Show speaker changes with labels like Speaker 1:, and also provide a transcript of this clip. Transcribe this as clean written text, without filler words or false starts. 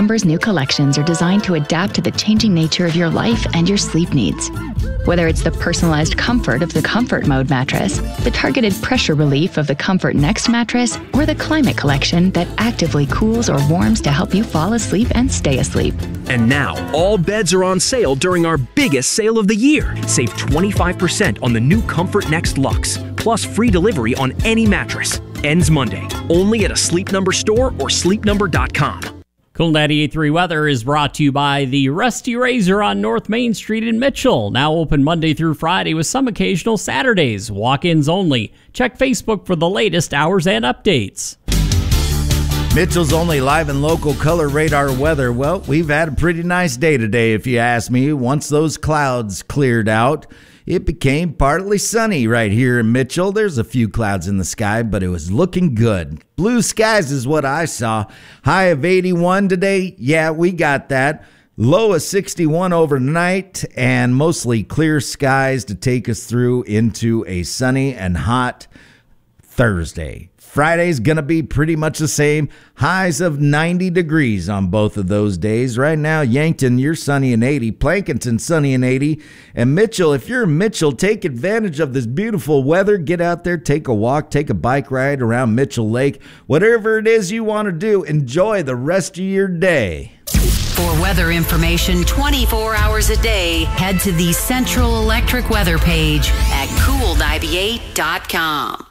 Speaker 1: Number's new collections are designed to adapt to the changing nature of your life and your sleep needs. Whether it's the personalized comfort of the Comfort Mode mattress, the targeted pressure relief of the Comfort Next mattress, or the Climate Collection that actively cools or warms to help you fall asleep and stay asleep.
Speaker 2: And now, all beds are on sale during our biggest sale of the year. Save 25% on the new Comfort Next Luxe, plus free delivery on any mattress. Ends Monday, only at a Sleep Number store or sleepnumber.com.
Speaker 3: Cool 98.3 weather is brought to you by the Rusty Razor on North Main Street in Mitchell. Now open Monday through Friday with some occasional Saturdays. Walk-ins only. Check Facebook for the latest hours and updates.
Speaker 4: Mitchell's only live and local color radar weather. Well, we've had a pretty nice day today, if you ask me. Once those clouds cleared out, it became partly sunny right here in Mitchell. There's a few clouds in the sky, but it was looking good. Blue skies is what I saw. High of 81 today. Yeah, we got that. Low of 61 overnight, and mostly clear skies to take us through into a sunny and hot Thursday. Friday's going to be pretty much the same. Highs of 90 degrees on both of those days. Right now, Yankton, you're sunny and 80. Plankinton, sunny and 80. And Mitchell, if you're in Mitchell, take advantage of this beautiful weather. Get out there, take a walk, take a bike ride around Mitchell Lake. Whatever it is you want to do, enjoy the rest of your day.
Speaker 5: For weather information 24 hours a day, head to the Central Electric weather page at cool98.com.